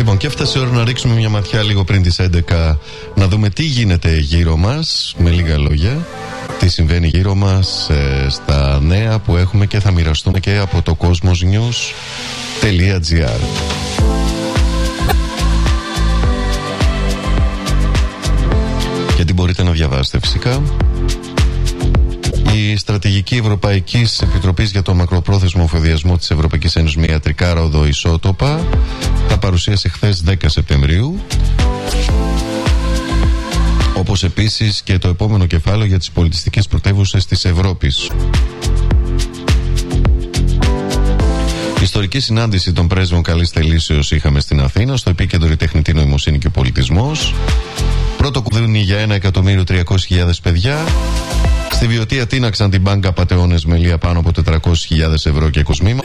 Λοιπόν, και έφτασε η ώρα να ρίξουμε μια ματιά λίγο πριν τις 11, να δούμε τι γίνεται γύρω μας, με λίγα λόγια, τι συμβαίνει γύρω μας, στα νέα που έχουμε και θα μοιραστούμε και από το cosmosnews.gr. Γιατί μπορείτε να διαβάσετε φυσικά. Η Στρατηγική Ευρωπαϊκής Επιτροπής για το Μακροπρόθεσμο Εφοδιασμό της Ευρωπαϊκής Ένωσης με ιατρικά ροdoisότοπα τα παρουσίασε χθες 10 Σεπτεμβρίου. Όπως επίσης και το επόμενο κεφάλαιο για τις πολιτιστικές πρωτεύουσες της Ευρώπης. Ιστορική συνάντηση των πρέσβων καλής θελήσεως είχαμε στην Αθήνα, στο επίκεντρο η τεχνητή νοημοσύνη και ο πολιτισμός. Πρώτο κουδούνι για 1.300.000 παιδιά. Στη Βιωτία τίναξαν την μπάνκα απατεώνες μελία πάνω από 400.000 ευρώ και κοσμήμα.